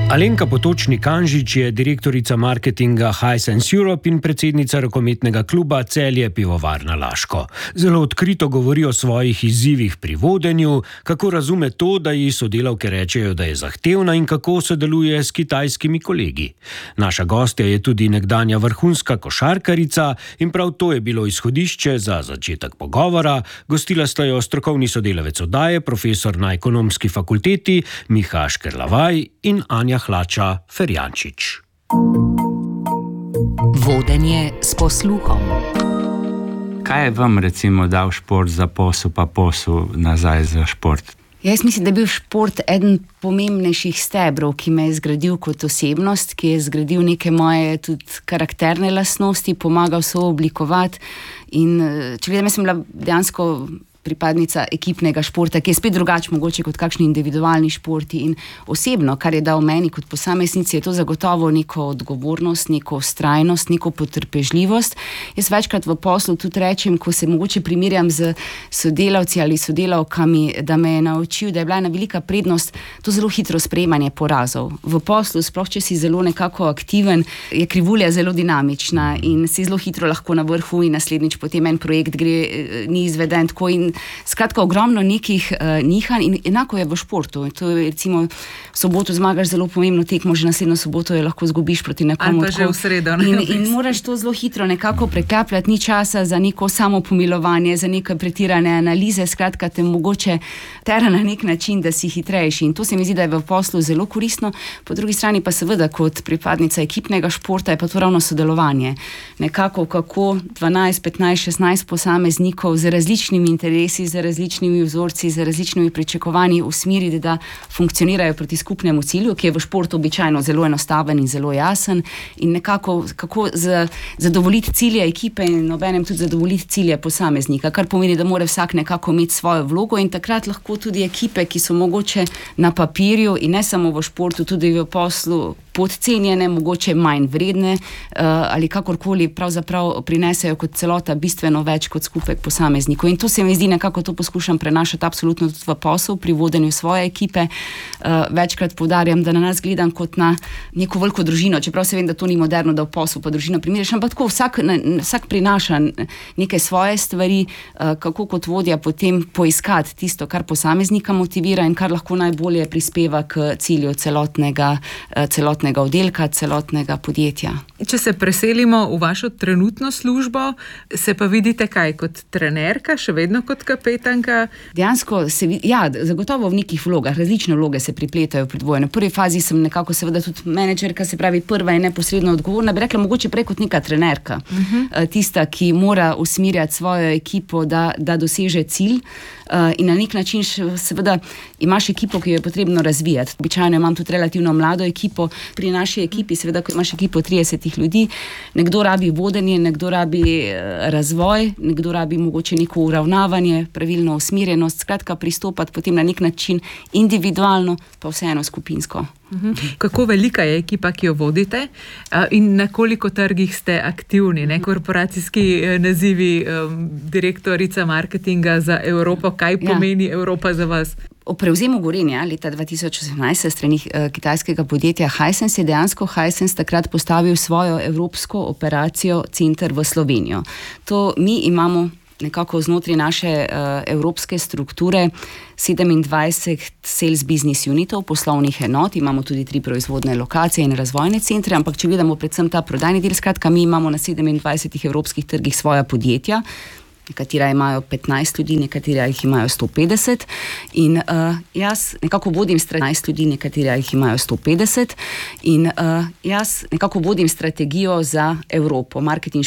Alenka Potočnik-Kanžič je direktorica marketinga Hisense Europe in predsednica rokometnega kluba Celje Pivovarna Laško. Zelo odkrito govori o svojih izzivih pri vodenju, kako razume to, da ji sodelavke rečejo, da je zahtevna in kako sodeluje s kitajskimi kolegi. Naša gostja je tudi nekdanja vrhunska košarkarica in prav to je bilo izhodišče za začetek pogovora. Gostila sta jo strokovni sodelavec oddaje, profesor na ekonomski fakulteti Miha Škerlavaj in Anja Hlača-Ferjančič. Vodenje s posluhom. Kaj je vam recimo dal šport za posel, pa posel nazaj za šport? Jaz mislim, da je bil šport eden pomembnejših stebrov, ki me je zgradil kot osebnost, ki je zgradil neke moje tudi karakterne lastnosti, pomagal sooblikovati. In če gledam, jaz sem bila dejansko pripadnica ekipnega športa, ki je spet drugače mogoče kot kakšni individualni športi, in osebno, kar je dal meni kot posameznici, je to zagotovo neko odgovornost, neko vztrajnost, neko potrpežljivost. Jaz večkrat v poslu tudi rečem, ko se mogoče primerjam z sodelavci ali sodelavkami, da me je naučil, da je bila ena velika prednost to zelo hitro sprejemanje porazov. V poslu, sploh če si zelo nekako aktiven, je krivulja zelo dinamična in si zelo hitro lahko na vrhu in naslednjič potem en projekt gre, ni izveden tako, in skratka ogromno nekih nihanj, in enako je v športu. To je recimo v soboto zmagaš zelo pomembno tekmo, že naslednjo soboto jo lahko zgubiš proti nekomu. Ali pa že v sredo. In moraš to zelo hitro nekako preklapljati, ni časa za neko samopomilovanje, za neke pretirane analize, skratka te mogoče tera na nek način, da si hitrejši, in to se mi zdi, da je v poslu zelo koristno. Po drugi strani pa seveda kot pripadnica ekipnega športa je pa to ravno sodelovanje. Nekako kako 12, 15, 16 posameznikov z različnimi interesi, z različnimi vzorci, z različnimi pričakovanji usmeriti, da funkcionirajo proti skupnemu cilju, ki je v športu običajno zelo enostaven in zelo jasen, in nekako kako zadovoljiti cilje ekipe in obenem tudi zadovoljiti cilje posameznika, kar pomeni, da mora vsak nekako imeti svojo vlogo, in takrat lahko tudi ekipe, ki so mogoče na papirju in ne samo v športu, tudi v poslu podcenjene, mogoče manj vredne ali kakorkoli, pravzaprav prinesejo kot celota bistveno več kot skupek posameznikov. In to se mi zdi, nekako to poskušam prenašati absolutno tudi v posel, pri vodenju svoje ekipe. Večkrat poudarjam, da na nas gledam kot na neko veliko družino, čeprav se vem, da to ni moderno, da v posel pa družino primerjaš, ampak tako vsak prinaša neke svoje stvari, kako kot vodja potem poiskati tisto, kar posameznika motivira in kar lahko najbolje prispeva k cilju celotnega oddelka, celotnega podjetja. Če se preselimo v vašo trenutno službo, se pa vidite kaj kot trenerka, še vedno kot kapetanka? Dejansko zagotovo v nekih vlogah, različne vloge se pripletajo v predvoju. Na prvi fazi sem nekako seveda tudi menedžerka, se pravi prva in neposredno odgovorna, bi rekla mogoče prej kot neka trenerka. Tista, ki mora usmerjati svojo ekipo, da doseže cilj, in na nek način seveda imaš ekipo, ki jo je potrebno razvijati. Običajno imam tudi relativno mlado ekipo. Pri naši ekipi, seveda, ko imaš ekipo 30 ljudi, nekdo rabi vodenje, nekdo rabi razvoj, nekdo rabi mogoče neko uravnavanje, pravilno usmerjenost, skratka pristopati potem na nek način individualno, pa vseeno skupinsko. Kako velika je ekipa, ki jo vodite, in na koliko trgih ste aktivni? Korporacijski nazivi, direktorica marketinga za Evropo, kaj pomeni Evropa za vas? O prevzemu Gorenja leta 2018 strani kitajskega podjetja Hisense je dejansko Hisense takrat postavil svojo evropsko operacijo center v Slovenijo. To mi imamo nekako znotraj naše evropske strukture 27 sales business unitov, poslovnih enot, imamo tudi 3 proizvodne lokacije in razvojne centre, ampak če gledamo predvsem ta prodajni del, skratka mi imamo na 27 evropskih trgih svoja podjetja, nekatera imajo 15 ljudi, nekatera jih imajo 150, in jaz nekako vodim 13 ljudi, nekatera jih imajo 150, in jaz nekako vodim strategijo za Evropo, marketinško